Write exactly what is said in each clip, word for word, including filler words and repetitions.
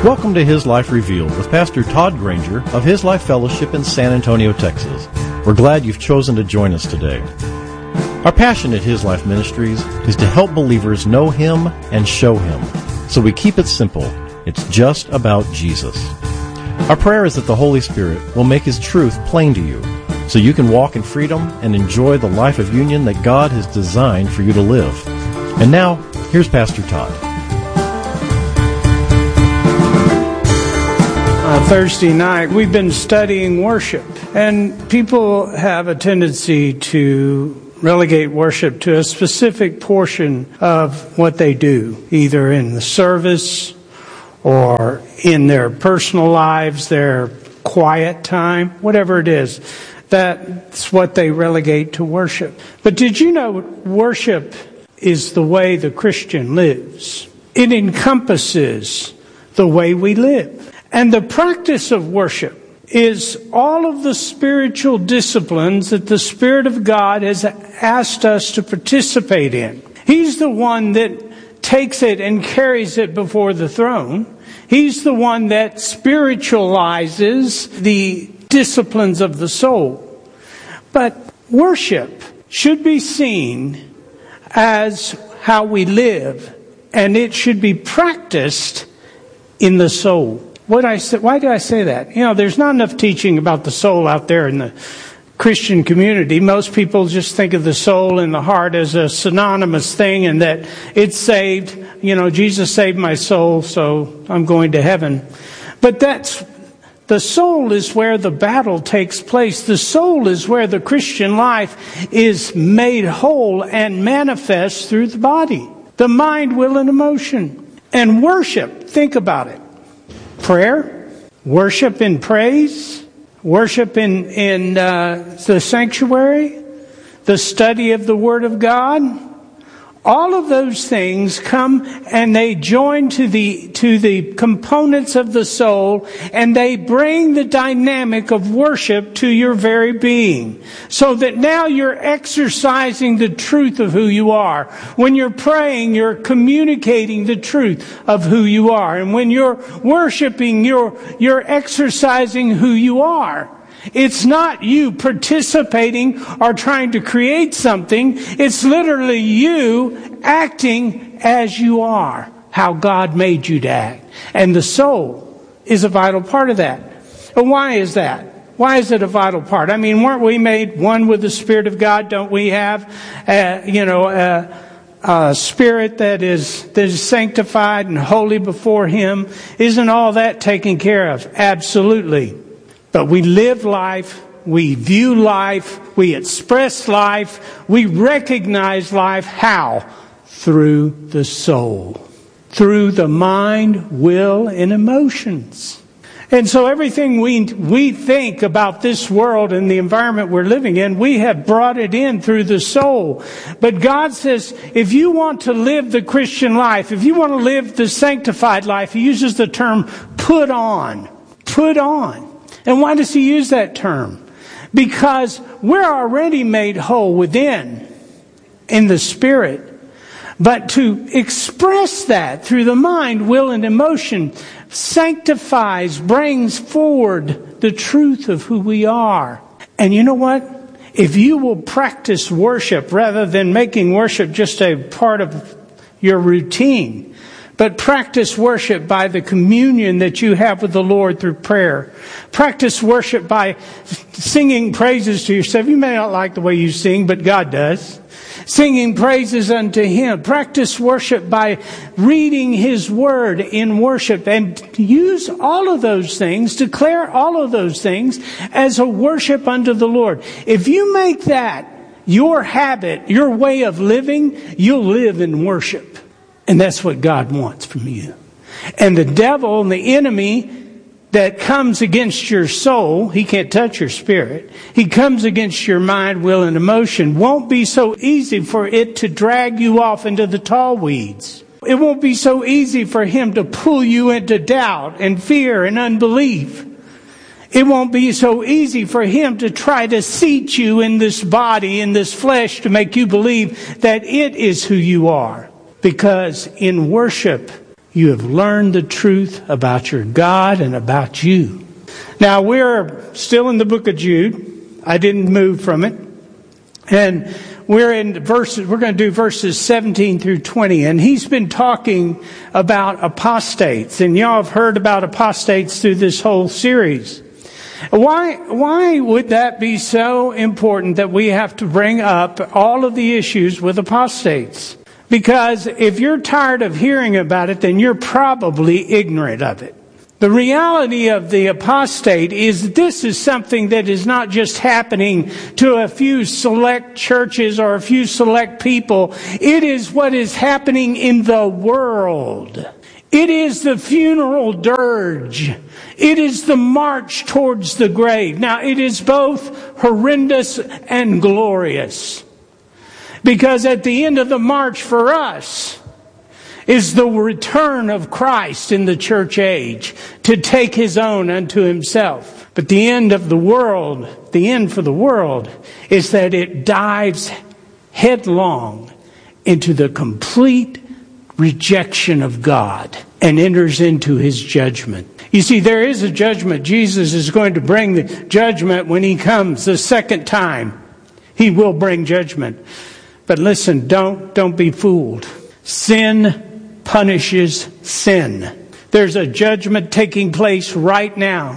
Welcome to His Life Revealed with Pastor Todd Granger of His Life Fellowship in San Antonio, Texas. We're glad you've chosen to join us today. Our passion at His Life Ministries is to help believers know Him and show Him. So we keep it simple. It's just about Jesus. Our prayer is that the Holy Spirit will make His truth plain to you, so you can walk in freedom and enjoy the life of union that God has designed for you to live. And now, here's Pastor Todd. Uh, Thursday night, we've been studying worship, and people have a tendency to relegate worship to a specific portion of what they do, either in the service or in their personal lives, their quiet time, whatever it is. That's what they relegate to worship. But did you know worship is the way the Christian lives? It encompasses the way we live. And the practice of worship is all of the spiritual disciplines that the Spirit of God has asked us to participate in. He's the one that takes it and carries it before the throne. He's the one that spiritualizes the disciplines of the soul. But worship should be seen as how we live, and it should be practiced in the soul. What I say, why do I say that? You know, there's not enough teaching about the soul out there in the Christian community. Most people just think of the soul and the heart as a synonymous thing, and that it's saved. You know, Jesus saved my soul, so I'm going to heaven. But that's, the soul is where the battle takes place. The soul is where the Christian life is made whole and manifests through the body, the mind, will, and emotion. And worship, think about it. Prayer, worship in praise, worship in, in uh, the sanctuary, the study of the Word of God. All of those things come and they join to the to the components of the soul, and they bring the dynamic of worship to your very being, so that now you're exercising the truth of who you are. When you're praying, you're communicating the truth of who you are. And when you're worshiping, you're you're exercising who you are. It's not you participating or trying to create something. It's literally you acting as you are, how God made you to act. And the soul is a vital part of that. And why is that? Why is it a vital part? I mean, weren't we made one with the Spirit of God? Don't we have, uh, you know, uh, a spirit that is, that is sanctified and holy before Him? Isn't all that taken care of? Absolutely. But we live life, we view life, we express life, we recognize life. How? Through the soul. Through the mind, will, and emotions. And so everything we we think about this world and the environment we're living in, we have brought it in through the soul. But God says, if you want to live the Christian life, if you want to live the sanctified life, He uses the term put on. Put on. And why does He use that term? Because we're already made whole within, in the Spirit. But to express that through the mind, will, and emotion sanctifies, brings forward the truth of who we are. And you know what? If you will practice worship rather than making worship just a part of your routine, but practice worship by the communion that you have with the Lord through prayer. Practice worship by singing praises to yourself. You may not like the way you sing, but God does. Singing praises unto Him. Practice worship by reading His Word in worship. And use all of those things, declare all of those things as a worship unto the Lord. If you make that your habit, your way of living, you'll live in worship. And that's what God wants from you. And the devil and the enemy that comes against your soul, he can't touch your spirit. He comes against your mind, will, and emotion. Won't be so easy for it to drag you off into the tall weeds. It won't be so easy for him to pull you into doubt and fear and unbelief. It won't be so easy for him to try to seat you in this body, in this flesh, to make you believe that it is who you are. Because in worship, you have learned the truth about your God and about you. Now, we're still in the book of Jude. I didn't move from it. And we're in verses, we're going to do verses seventeen through twenty. And he's been talking about apostates. And y'all have heard about apostates through this whole series. Why, why would that be so important that we have to bring up all of the issues with apostates? Because if you're tired of hearing about it, then you're probably ignorant of it. The reality of the apostate is this is something that is not just happening to a few select churches or a few select people. It is what is happening in the world. It is the funeral dirge. It is the march towards the grave. Now, it is both horrendous and glorious. Because at the end of the march for us is the return of Christ in the church age to take his own unto himself. But the end of the world, the end for the world, is that it dives headlong into the complete rejection of God and enters into his judgment. You see, there is a judgment. Jesus is going to bring the judgment when he comes the second time. He will bring judgment. But listen, don't, don't be fooled. Sin punishes sin. There's a judgment taking place right now.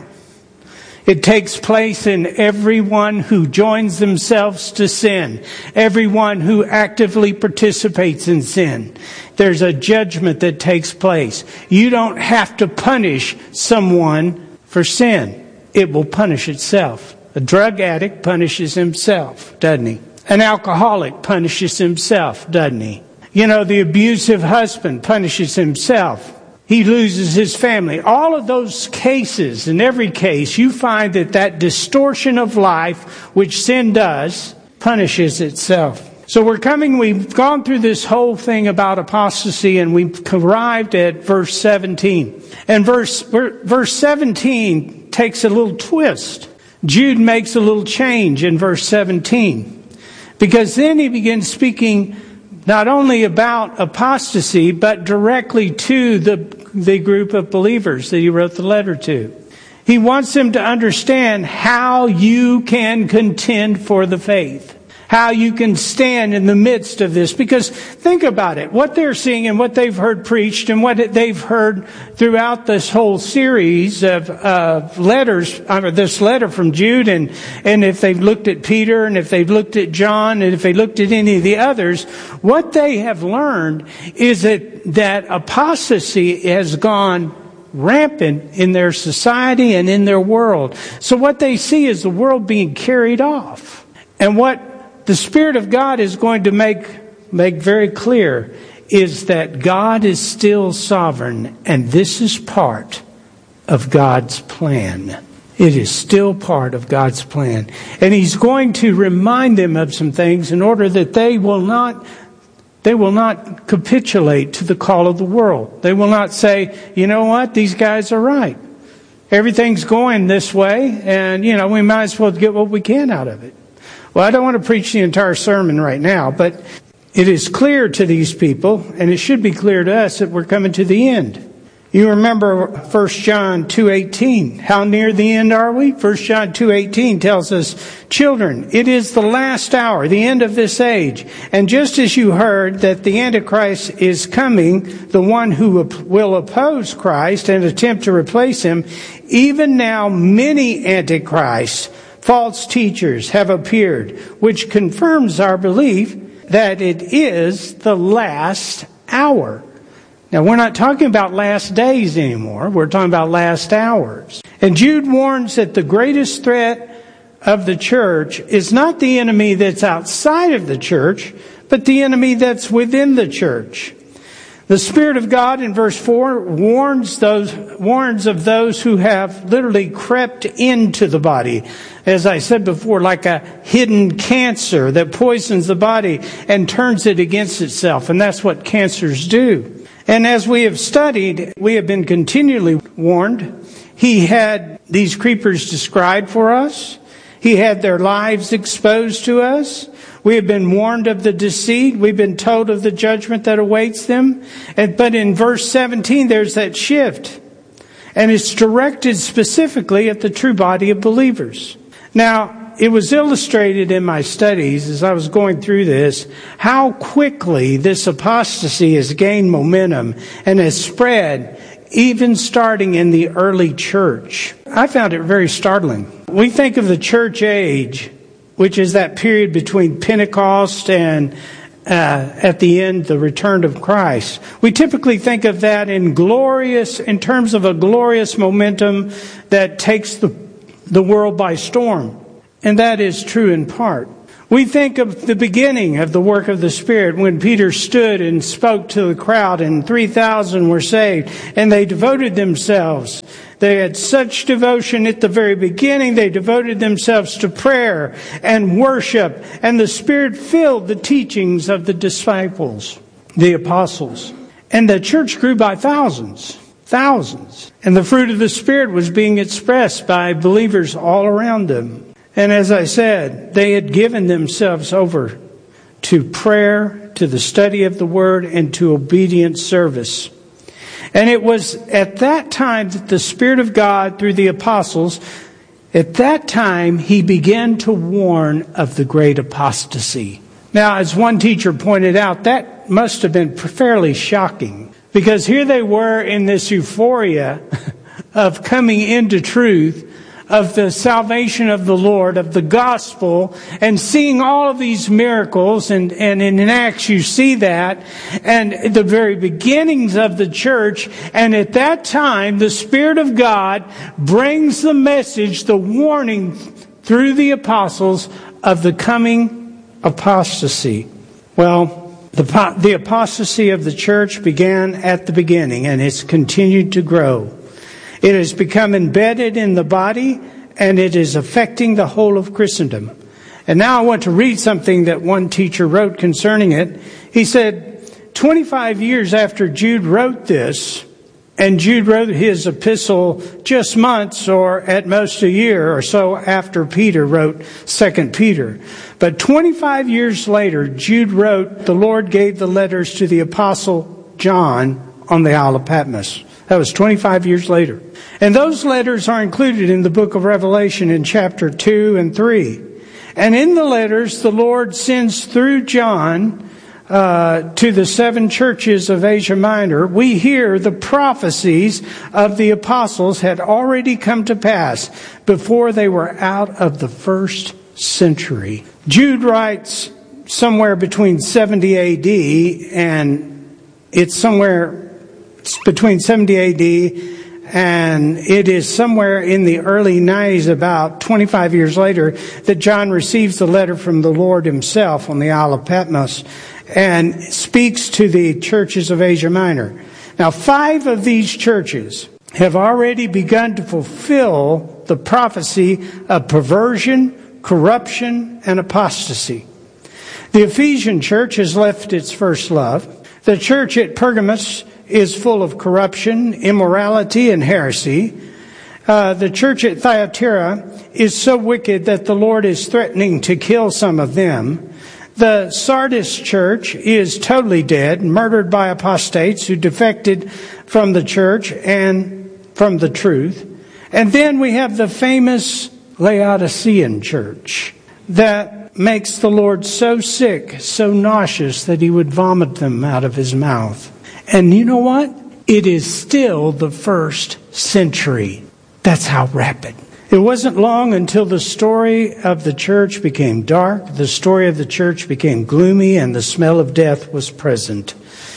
It takes place in everyone who joins themselves to sin, everyone who actively participates in sin. There's a judgment that takes place. You don't have to punish someone for sin. It will punish itself. A drug addict punishes himself, doesn't he? An alcoholic punishes himself, doesn't he? You know, the abusive husband punishes himself. He loses his family. All of those cases, in every case, you find that that distortion of life, which sin does, punishes itself. So we're coming, we've gone through this whole thing about apostasy, and we've arrived at verse seventeen. And verse, verse seventeen takes a little twist. Jude makes a little change in verse seventeen. Because then he begins speaking not only about apostasy, but directly to the, the group of believers that he wrote the letter to. He wants them to understand how you can contend for the faith. How you can stand in the midst of this. Because think about it. What they're seeing and what they've heard preached and what they've heard throughout this whole series of uh, letters, or this letter from Jude, and, and if they've looked at Peter, and if they've looked at John, and if they looked at any of the others, what they have learned is that, that apostasy has gone rampant in their society and in their world. So what they see is the world being carried off. And what the Spirit of God is going to make, make very clear is that God is still sovereign, and this is part of God's plan. It is still part of God's plan. And He's going to remind them of some things in order that they will not, they will not capitulate to the call of the world. They will not say, you know what, these guys are right. Everything's going this way, and, you know, we might as well get what we can out of it. Well, I don't want to preach the entire sermon right now, but it is clear to these people, and it should be clear to us, that we're coming to the end. You remember First John two eighteen. How near the end are we? First John two eighteen tells us, children, it is the last hour, the end of this age. And just as you heard that the Antichrist is coming, the one who will oppose Christ and attempt to replace him, even now many antichrists, false teachers have appeared, which confirms our belief that it is the last hour. Now, we're not talking about last days anymore. We're talking about last hours. And Jude warns that the greatest threat of the church is not the enemy that's outside of the church, but the enemy that's within the church. The Spirit of God in verse four warns those, warns of those who have literally crept into the body. As I said before, like a hidden cancer that poisons the body and turns it against itself. And that's what cancers do. And as we have studied, we have been continually warned. He had these creepers described for us. He He had their lives exposed to us. We have been warned of the deceit. We've been told of the judgment that awaits them. And, but in verse seventeen, there's that shift. And it's directed specifically at the true body of believers. Now, it was illustrated in my studies as I was going through this, how quickly this apostasy has gained momentum and has spread, even starting in the early church. I found it very startling. We think of the church age, which is that period between Pentecost and uh, at the end, the return of Christ. We typically think of that in glorious, in terms of a glorious momentum that takes the, the world by storm. And that is true in part. We think of the beginning of the work of the Spirit when Peter stood and spoke to the crowd and three thousand were saved and they devoted themselves. They had such devotion at the very beginning. They devoted themselves to prayer and worship, and the Spirit filled the teachings of the disciples, the apostles. And the church grew by thousands, thousands. And the fruit of the Spirit was being expressed by believers all around them. And as I said, they had given themselves over to prayer, to the study of the Word, and to obedient service. And it was at that time that the Spirit of God, through the apostles, at that time, He began to warn of the great apostasy. Now, as one teacher pointed out, that must have been fairly shocking. Because here they were in this euphoria of coming into truth, of the salvation of the Lord, of the gospel, and seeing all of these miracles, and, and in Acts you see that, and the very beginnings of the church, and at that time the Spirit of God brings the message, the warning through the apostles of the coming apostasy. Well, the, the apostasy of the church began at the beginning, and it's continued to grow. It has become embedded in the body, and it is affecting the whole of Christendom. And now I want to read something that one teacher wrote concerning it. He said, twenty-five years after Jude wrote this, and Jude wrote his epistle just months or at most a year or so after Peter wrote Second Peter. But twenty-five years later, Jude wrote, the Lord gave the letters to the Apostle John on the Isle of Patmos. That was twenty-five years later. And those letters are included in the book of Revelation in chapter two and three. And in the letters, the Lord sends through John uh, to the seven churches of Asia Minor. We hear the prophecies of the apostles had already come to pass before they were out of the first century. Jude writes somewhere between seventy A D and it's somewhere between seventy A D and it is somewhere in the early nineties, about twenty-five years later, that John receives the letter from the Lord himself on the Isle of Patmos and speaks to the churches of Asia Minor. Now, five of these churches have already begun to fulfill the prophecy of perversion, corruption, and apostasy. The Ephesian church has left its first love. The church at Pergamos is full of corruption, immorality, and heresy. Uh, the church at Thyatira is so wicked that the Lord is threatening to kill some of them. The Sardis church is totally dead, murdered by apostates who defected from the church and from the truth. And then we have the famous Laodicean church that makes the Lord so sick, so nauseous that he would vomit them out of his mouth. And you know what? It is still the first century. That's how rapid. It wasn't long until the story of the church became dark, the story of the church became gloomy, and the smell of death was present.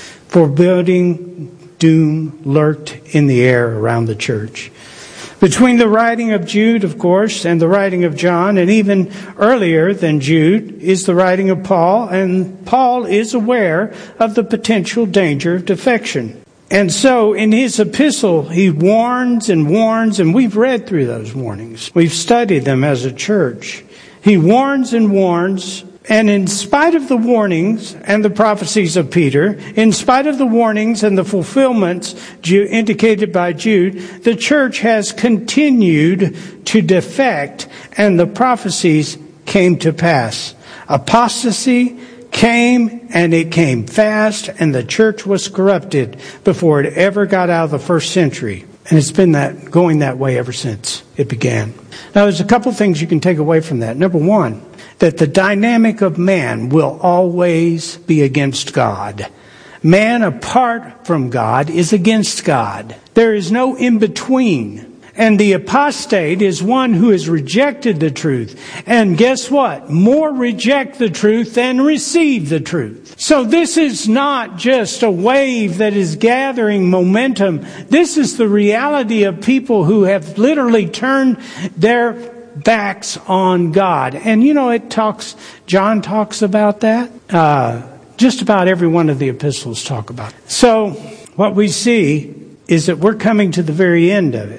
Foreboding doom lurked in the air around the church. Between the writing of Jude, of course, and the writing of John, and even earlier than Jude, is the writing of Paul, and Paul is aware of the potential danger of defection. And so in his epistle, he warns and warns, and we've read through those warnings. We've studied them as a church. He warns and warns, and in spite of the warnings and the prophecies of Peter, in spite of the warnings and the fulfillments indicated by Jude, the church has continued to defect and the prophecies came to pass. Apostasy came, and it came fast, and the church was corrupted before it ever got out of the first century. And it's been that going that way ever since it began. Now, there's a couple things you can take away from that. Number one, that the dynamic of man will always be against God. Man apart from God is against God. There is no in-between. And the apostate is one who has rejected the truth. And guess what? More reject the truth than receive the truth. So this is not just a wave that is gathering momentum. This is the reality of people who have literally turned their backs on God. And you know, it talks, John talks about that. Uh, just about every one of the epistles talk about it. So what we see is that we're coming to the very end of it.